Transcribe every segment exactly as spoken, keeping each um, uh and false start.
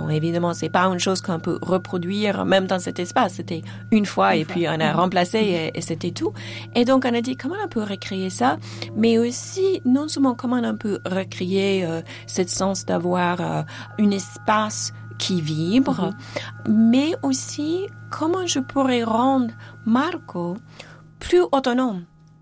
Bon, évidemment, c'est pas une chose qu'on peut reproduire même dans cet espace. C'était une fois et puis on a remplacé et, et c'était tout. Et donc, on a dit comment on peut recréer ça, mais aussi, non seulement comment on peut recréer euh, ce sens d'avoir euh, un espace qui vibre, mm-hmm. mais aussi comment je pourrais rendre Marco plus autonome,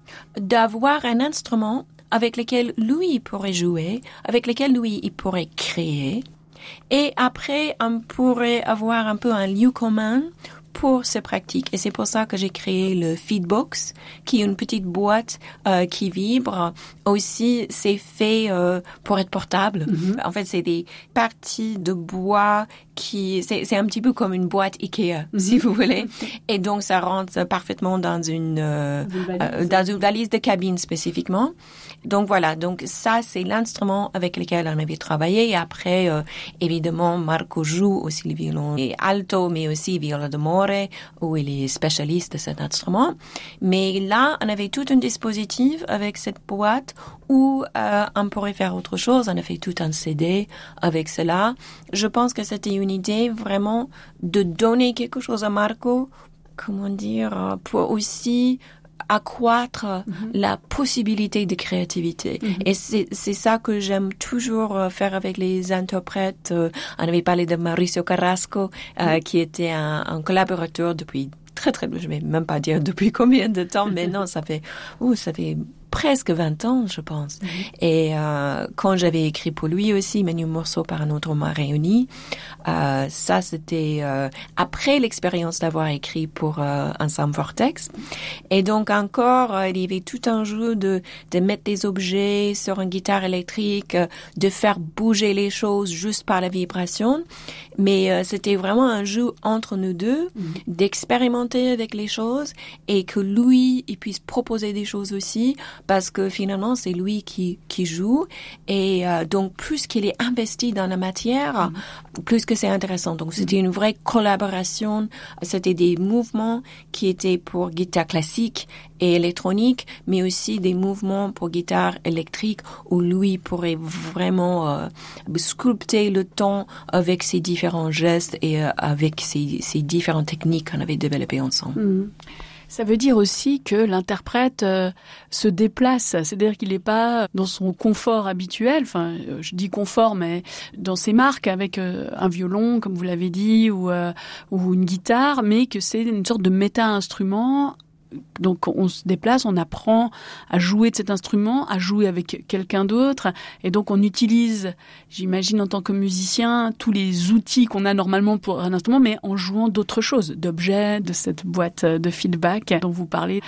d'avoir un instrument avec lequel lui pourrait jouer, avec lequel lui il pourrait créer. Et après, on pourrait avoir un peu un lieu commun pour ces pratiques. Et c'est pour ça que j'ai créé le Feedbox, qui est une petite boîte euh, qui vibre. Aussi, c'est fait euh, pour être portable. Mm-hmm. En fait, c'est des parties de bois qui... C'est, c'est un petit peu comme une boîte Ikea, mm-hmm. si vous voulez. Et donc, ça rentre parfaitement dans une, euh, une valise. Euh, dans une valise de cabine spécifiquement. Donc, voilà. Donc, ça, c'est l'instrument avec lequel on avait travaillé. Et après, euh, évidemment, Marco joue aussi le violon et alto, mais aussi viola d'amore, où il est spécialiste de cet instrument. Mais là, on avait tout un dispositif avec cette boîte où euh, on pourrait faire autre chose. On a fait tout un C D avec cela. Je pense que c'était une idée vraiment de donner quelque chose à Marco, comment dire, pour aussi accroître mm-hmm. la possibilité de créativité. Mm-hmm. Et c'est, c'est ça que j'aime toujours faire avec les interprètes. On avait parlé de Mauricio Carrasco, euh, mm-hmm. qui était un, un collaborateur depuis très, très, je vais même pas dire depuis combien de temps, mais non, ça fait, oh, ça fait presque vingt ans, je pense. Mm-hmm. Et euh, quand j'avais écrit pour lui aussi, Menu morceau par un autre m'a réuni, euh, ça c'était euh, après l'expérience d'avoir écrit pour euh, Ensemble Vortex. Et donc encore, euh, il y avait tout un jeu de, de mettre des objets sur une guitare électrique, euh, de faire bouger les choses juste par la vibration. Mais euh, c'était vraiment un jeu entre nous deux, mm-hmm. d'expérimenter avec les choses et que lui, il puisse proposer des choses aussi, parce que finalement, c'est lui qui, qui joue. Et euh, donc, plus qu'il est investi dans la matière, mmh. plus que c'est intéressant. Donc, c'était une vraie collaboration. C'était des mouvements qui étaient pour guitare classique et électronique, mais aussi des mouvements pour guitare électrique où lui pourrait vraiment euh, sculpter le ton avec ses différents gestes et euh, avec ses, ses différentes techniques qu'on avait développées ensemble. Mmh. Ça veut dire aussi que l'interprète euh, se déplace, c'est-à-dire qu'il n'est pas dans son confort habituel, enfin euh, je dis confort, mais dans ses marques avec euh, un violon, comme vous l'avez dit, ou, euh, ou une guitare, mais que c'est une sorte de méta-instrument. Donc on se déplace, on apprend à jouer de cet instrument, à jouer avec quelqu'un d'autre, et donc on utilise, j'imagine en tant que musicien, tous les outils qu'on a normalement pour un instrument, mais en jouant d'autres choses, d'objets, de cette boîte de feedback dont vous parlez.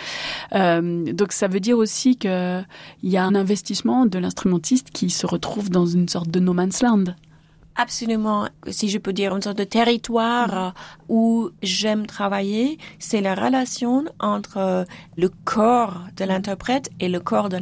Euh, donc ça veut dire aussi qu'il y a un investissement de l'instrumentiste qui se retrouve dans une sorte de no man's land. Absolument, si je peux dire, une sorte de territoire mmh. où j'aime travailler, c'est la relation entre le corps de l'interprète et le corps de